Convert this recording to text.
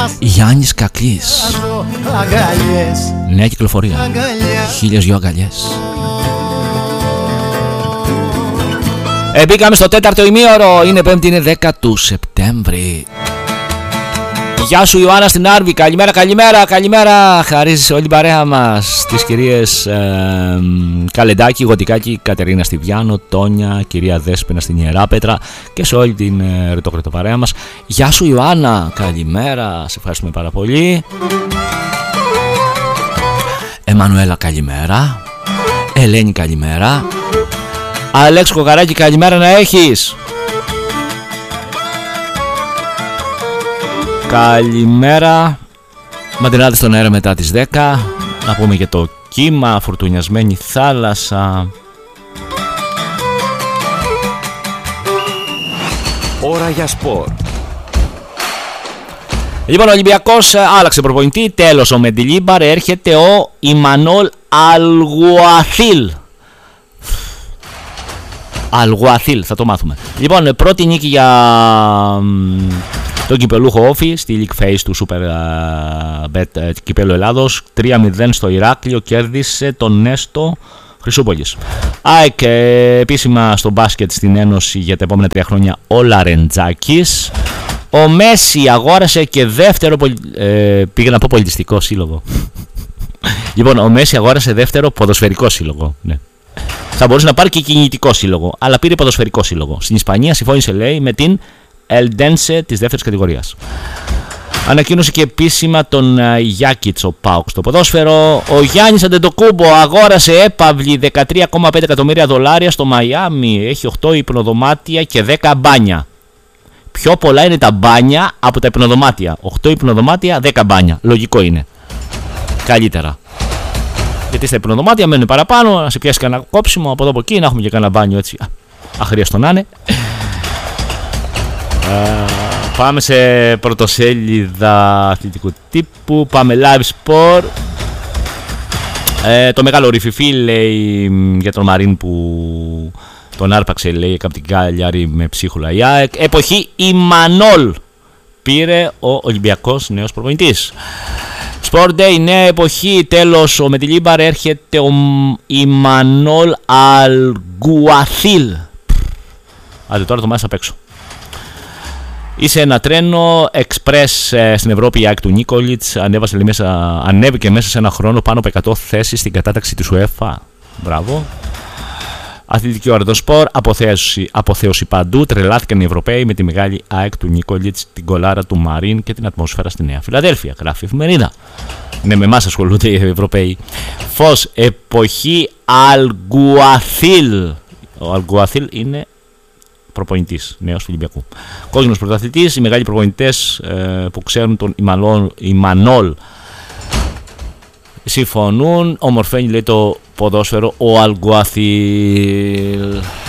Γιάννης Κακλής. Νέα κυκλοφορία. 1002 αγκαλιές. Μπήκαμε στο τέταρτο ημίωρο. Είναι Πέμπτη, είναι 10 του Σεπτέμβρη. Γεια σου Ιωάννα στην Άρβη. Καλημέρα, καλημέρα, καλημέρα. Χαρίζεις όλη την παρέα μας. Τις κυρίες Καλεντάκη, Γοντικάκη, Κατερίνα Στιβιάνο, Τόνια, κυρία Δέσποινα στην Ιεράπετρα και σε όλη την ρετόκριτο παρέα μας. Γεια σου Ιωάννα, καλημέρα. Σε ευχαριστούμε πάρα πολύ. Εμμανουέλα, καλημέρα. Ελένη, καλημέρα. Αλέξ Κοκαράκη, καλημέρα να έχεις. Καλημέρα. Μαντινάδες στον αέρα μετά τις 10. Να πούμε και το κύμα, φουρτουνιασμένη θάλασσα. Ώρα για σπορ. Λοιπόν, ο Ολυμπιακός άλλαξε προπονητή. Τέλος ο Μεντιλίμπαρ. Έρχεται ο Ιμανόλ Αλγουαθίλ, θα το μάθουμε. Λοιπόν, πρώτη νίκη για τον κυπελούχο Όφη στη League Phase του Super Bet Κυπέλλου Ελλάδος. 3-0 στο Ηράκλειο, κέρδισε τον Νέστο Χρυσούπολης. ΑΕΚ επίσημα στο μπάσκετ στην Ένωση για τα επόμενα 3 χρόνια ο Λαρεντζάκης. Ο Μέση αγόρασε και δεύτερο πήγα να πω πολιτιστικό σύλλογο. Λοιπόν, ο Μέση αγόρασε δεύτερο ποδοσφαιρικό σύλλογο. Ναι. Θα μπορούσε να πάρει και κινητικό σύλλογο, αλλά πήρε ποδοσφαιρικό σύλλογο. Στην Ισπανία συμφώνησε, λέει, με την Eldense της δεύτερης κατηγορίας. Ανακοίνωσε και επίσημα τον Γιάκιτς ο ΠΑΟΚ στο ποδόσφαιρο. Ο Γιάννης Αντετοκούμπο αγόρασε έπαυλη $13,5 εκατομμύρια στο Μαϊάμι. Έχει 8 υπνοδωμάτια και 10 μπάνια. Πιο πολλά είναι τα μπάνια από τα υπνοδωμάτια. 8 υπνοδωμάτια, 10 μπάνια. Λογικό είναι. Καλύτερα. Γιατί στα υπνοδωμάτια μένουν παραπάνω, να σε πιάσει κανένα κόψιμο από εδώ από εκεί, να έχουμε και κανένα μπάνιο έτσι. Αχρίαστο να είναι. Πάμε σε πρωτοσέλιδα αθλητικού τύπου. Πάμε live sport. Το μεγάλο ρηφιφί λέει για τον Μαρίν που τον άρπαξε, λέει, από την Κάλιαρη με ψίχουλα η ΑΕΚ. Εποχή Ιμανόλ πήρε ο Ολυμπιακός νέος προπονητής. Sport Day, νέα εποχή, τέλος ο Μεντιλίμπαρ, έρχεται ο Ιμανόλ Αλγουαθίλ. Άντε τώρα το μάθεις απ' έξω. Είσαι ένα τρένο express στην Ευρώπη. Η ΑΕΚ του Νίκολιτς ανέβηκε μέσα σε ένα χρόνο πάνω από 100 θέσεις στην κατάταξη της UEFA. Μπράβο. Αθλητική ώρα, το σπορ, αποθέωση παντού. Τρελάθηκαν οι Ευρωπαίοι με τη μεγάλη ΑΕΚ του Νίκολιτς, την κολάρα του Μαρίν και την ατμόσφαιρα στη Νέα Φιλαδέλφια. Γράφει η εφημερίδα. Ναι, με εμάς ασχολούνται οι Ευρωπαίοι. Φως, εποχή Αλγουαθίλ. Ο Αλγουαθίλ είναι προπονητής νέος του Ολυμπιακού. Κόσμος πρωταθλητής, οι μεγάλοι προπονητές που ξέρουν τον Ιμανόλ συμφωνούν. Ομορφαίνει, λέει, το ποδόσφαιρο ο Αλγουαθίλ.